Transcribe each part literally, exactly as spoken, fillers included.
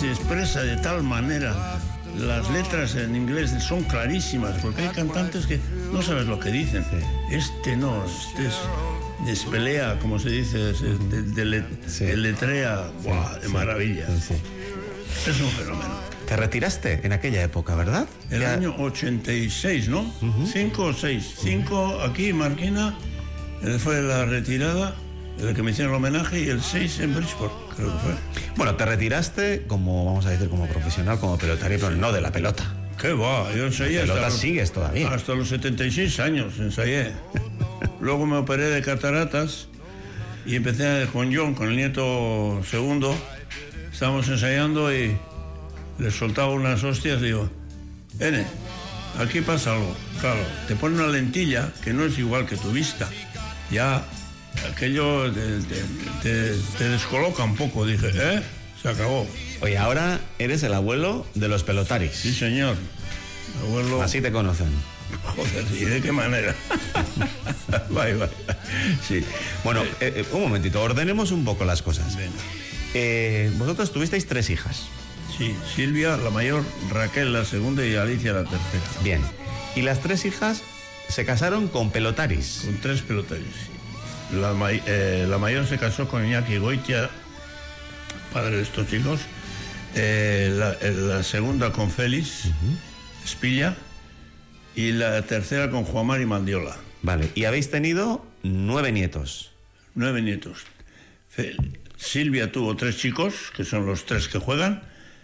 se expresa de tal manera. Las letras en inglés son clarísimas, porque hay cantantes que no sabes lo que dicen. Este no, este es despelea, como se dice, de, de, de, sí. de letrea, sí, ¡buah!, de sí, maravilla. Sí, sí. Es un fenómeno. Te retiraste en aquella época, ¿verdad? El ya... año ochenta y seis, ¿no? Uh-huh. Cinco o seis. Cinco aquí en Marquina, fue la retirada, el que me hicieron el homenaje, y el seis en Bridgeport, creo que fue. Bueno, te retiraste como, vamos a decir, como profesional, como pelotario, pero no de la pelota. ¿Qué va? Yo ensayé. La pelota hasta sigues los, todavía. Hasta los setenta y seis años ensayé. Luego me operé de cataratas y empecé con John, con el nieto segundo. Estábamos ensayando y le soltaba unas hostias y digo, N, aquí pasa algo. Claro, te pone una lentilla que no es igual que tu vista. Ya aquello te, te, te, te descoloca un poco. Dije, ¿eh? Se acabó. Oye, ahora eres el abuelo de los pelotaris. Sí, señor. Abuelo... Así te conocen. Joder, ¿y de qué manera? Bye, bye. Sí. Bueno, eh, eh, un momentito, ordenemos un poco las cosas. Eh, vosotros tuvisteis tres hijas. Sí, Silvia, la mayor, Raquel, la segunda, y Alicia, la tercera. Bien. Y las tres hijas se casaron con pelotaris. Con tres pelotaris, sí. La, eh, la mayor se casó con Iñaki Goitia, padre de estos chicos. Eh, la, la segunda con Félix uh-huh. Espilla, y la tercera con Juan Mari Mandiola. Vale, y habéis tenido nueve nietos. Nueve nietos. Fe, Silvia tuvo tres chicos, que son los tres que juegan.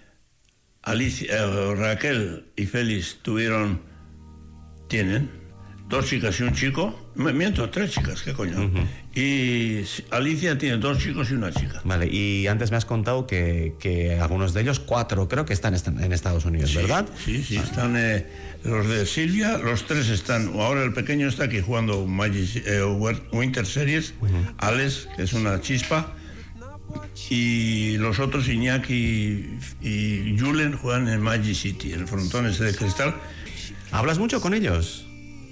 Alicia, eh, Raquel y Félix tuvieron, tienen, dos chicas y un chico. Me miento, tres chicas, ¿qué coño? Uh-huh. Y Alicia tiene dos chicos y una chica. Vale, y antes me has contado que, que algunos de ellos, cuatro creo que están en Estados Unidos, sí, ¿verdad? Sí, sí, ah. están eh, los de Silvia, los tres están, ahora el pequeño está aquí jugando Magic, eh, Winter Series, uh-huh. Alex, que es una chispa, y los otros, Iñaki y, y Julen, juegan en Magic City, el frontón ese de cristal. ¿Hablas mucho con ellos?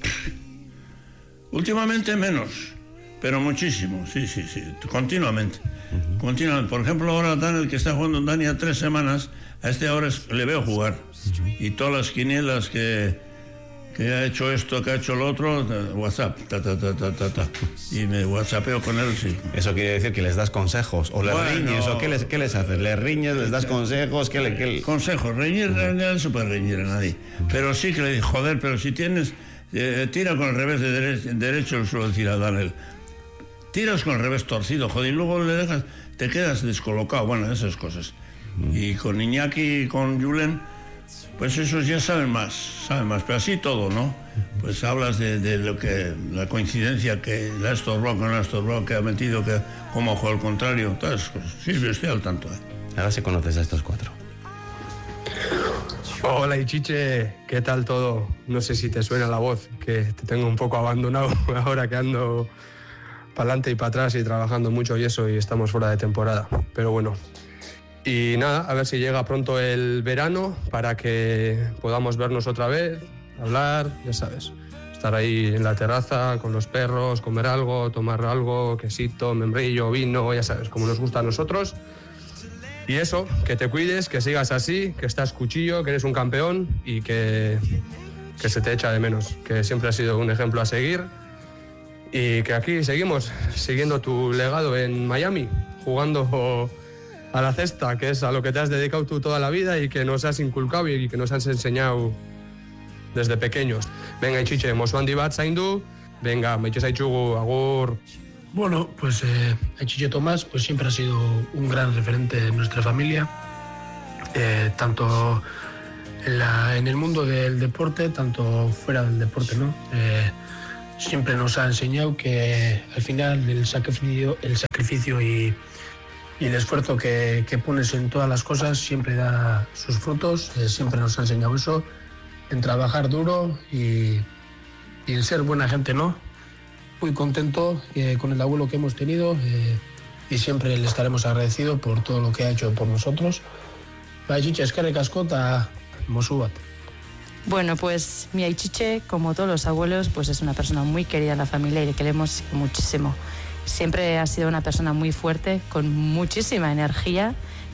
Últimamente menos, pero muchísimo, sí, sí, sí, continuamente. Uh-huh. Continuamente. Por ejemplo, ahora Daniel, que está jugando en Dania tres semanas, a este ahora es, le veo jugar. Uh-huh. Y todas las quinielas que, que ha hecho esto, que ha hecho lo otro, WhatsApp, ta, ta, ta, ta, ta, ta. Y me WhatsAppeo con él, sí. Eso quiere decir que les das consejos, o les bueno, riñes, o qué les, qué les haces, les riñes, les das consejos, ¿qué le...? Qué... Consejos, reñir, uh-huh. no se puede reñir a nadie. Uh-huh. Pero sí que le dije, joder, pero si tienes... Eh, tira con el revés de derecho, derecho, suelo decir a Daniel. Tiras con el revés torcido, joder, y luego le dejas, te quedas descolocado, bueno, esas cosas. Mm. Y con Iñaki y con Julen, pues esos ya saben más, saben más, pero así todo, ¿no? Pues hablas de, de lo que, la coincidencia que la estorbó con la estorbó, que ha metido, que cómo jugó al contrario, todas esas cosas. Sí, yo estoy al tanto. ¿eh? Ahora sí conoces a estos cuatro. Hola Ichiche, ¿qué tal todo? No sé si te suena la voz, que te tengo un poco abandonado ahora que ando para adelante y para atrás y trabajando mucho y eso, y estamos fuera de temporada, pero bueno. Y nada, a ver si llega pronto el verano para que podamos vernos otra vez, hablar, ya sabes, estar ahí en la terraza con los perros, comer algo, tomar algo, quesito, membrillo, vino, ya sabes, como nos gusta a nosotros. Y eso, que te cuides, que sigas así, que estás cuchillo, que eres un campeón y que, que se te echa de menos, que siempre has sido un ejemplo a seguir y que aquí seguimos, siguiendo tu legado en Miami, jugando a la cesta, que es a lo que te has dedicado tú toda la vida y que nos has inculcado y que nos has enseñado desde pequeños. Venga, Ichiche, mosu handi bat zaindu, venga, maite zaitxugu, agur. Bueno, pues eh, Ichiche Tomás pues siempre ha sido un gran referente de nuestra familia, eh, tanto en, la, en el mundo del deporte, tanto fuera del deporte, ¿no? Eh, siempre nos ha enseñado que al final el sacrificio, el sacrificio y, y el esfuerzo que, que pones en todas las cosas siempre da sus frutos, eh, siempre nos ha enseñado eso, en trabajar duro y, y en ser buena gente, ¿no? Muy contento eh, con el abuelo que hemos tenido eh, y siempre le estaremos agradecidos por todo lo que ha hecho por nosotros. Ichiche, eskerrik asko eta mosu bat. Bueno, pues mi Ichiche, como todos los abuelos, pues es una persona muy querida en la familia y le queremos muchísimo. Siempre ha sido una persona muy fuerte, con muchísima energía,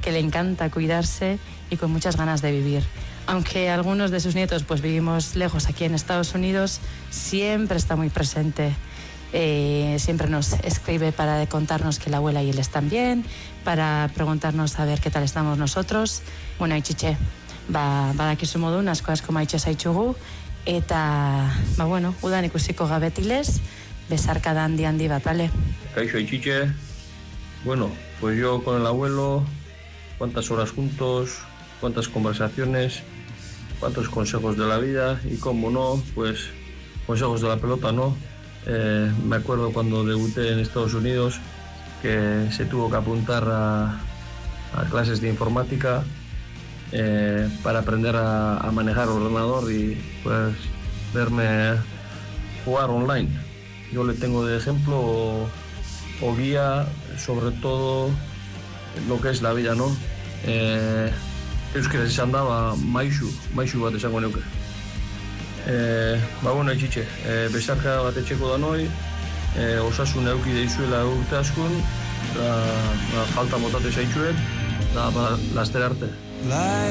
que le encanta cuidarse y con muchas ganas de vivir. Aunque algunos de sus nietos pues vivimos lejos aquí en Estados Unidos, siempre está muy presente. Eh, siempre nos escribe para contarnos que la abuela y él están bien, para preguntarnos a ver qué tal estamos nosotros. Bueno, Itxitxe, ba, badakizu modun, asko asko maitxe zaitxugu, eta, ba bueno, udan ikusiko gabetilez, besarkada handi handi bat, ¿vale? Kaixo, Itxitxe. Bueno, pues yo con el abuelo, cuántas horas juntos, cuántas conversaciones, cuántos consejos de la vida y cómo no, pues consejos de la pelota, ¿no? Eh, me acuerdo cuando debuté en Estados Unidos que se tuvo que apuntar a, a clases de informática eh, para aprender a, a manejar el ordenador y pues verme jugar online. Yo le tengo de ejemplo o, o guía sobre todo lo que es la vida, ¿no? Eh, euskera esan da, ba, maisu, maisu bat esango neuke. Eh, ba, bueno, Itxitxe, eh, besarka bat etxeko da noi, eh, osasun euki deizuela urte askun, da, da, falta motate zaitxuet, da, ba, laster arte.